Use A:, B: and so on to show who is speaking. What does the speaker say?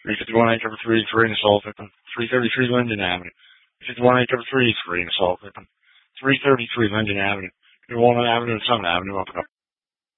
A: 351 Acre 3, free and assault victim. 333 Linden Avenue. 51 Acre 3, free and assault victim. 333 Linden Avenue. New Walnut Avenue and Summit Avenue, up and up.